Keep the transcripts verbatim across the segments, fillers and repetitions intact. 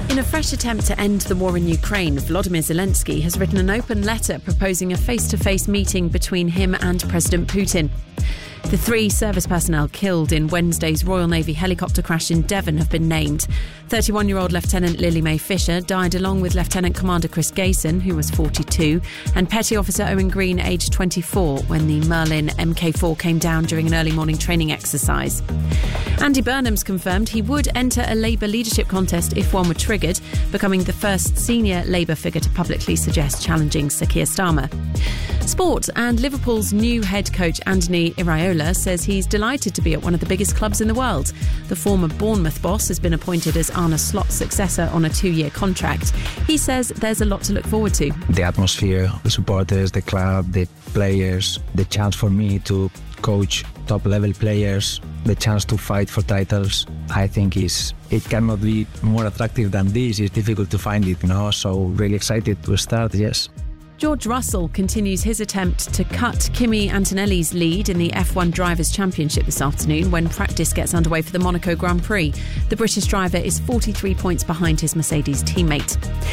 In a fresh attempt to end the war in Ukraine, Volodymyr Zelensky has written an open letter proposing a face-to-face meeting between him and President Putin. The three service personnel killed in Wednesday's Royal Navy helicopter crash in Devon have been named. thirty-one-year-old Lieutenant Lily Mae Fisher died along with Lieutenant Commander Chris Gayson, who was forty-two, and Petty Officer Owen Green, aged twenty-four, when the Merlin M K four came down during an early morning training exercise. Andy Burnham's confirmed he would enter a Labour leadership contest if one were triggered, becoming the first senior Labour figure to publicly suggest challenging Sir Keir Starmer. Sport, and Liverpool's new head coach Anthony Iraola says he's delighted to be at one of the biggest clubs in the world. The former Bournemouth boss has been appointed as Arne Slot's successor on a two-year contract. He says there's a lot to look forward to. The atmosphere, the supporters, the club, the players, the chance for me to coach top-level players, the chance to fight for titles, I think is it cannot be more attractive than this. It's difficult to find it, you know, so really excited to start, yes. George Russell continues his attempt to cut Kimi Antonelli's lead in the F one Drivers' Championship this afternoon when practice gets underway for the Monaco Grand Prix. The British driver is forty-three points behind his Mercedes teammate.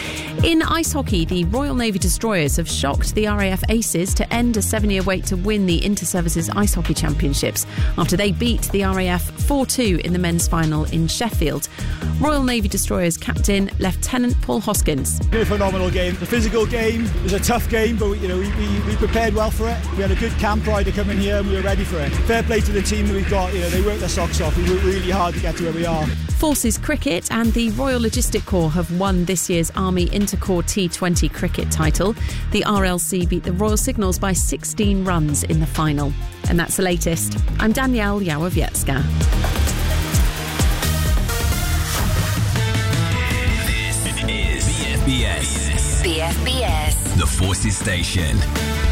In ice hockey, the Royal Navy Destroyers have shocked the R A F Aces to end a seven-year wait to win the Inter-Services Ice Hockey Championships after they beat the R A F four two in the men's final in Sheffield. Royal Navy Destroyers captain Lieutenant Paul Hoskins. A phenomenal game. It's a physical game. It was a tough game, but you know we, we, we prepared well for it. We had a good camp ride to come in here and we were ready for it. Fair play to the team that we've got. You know, they worked their socks off. We worked really hard to get to where we are. Forces Cricket and the Royal Logistic Corps have won this year's Army Intercorps T twenty cricket title. The R L C beat the Royal Signals by sixteen runs in the final. And that's the latest. I'm Danielle Yałowiecka. This is B F B S. B F B S. The Forces Station.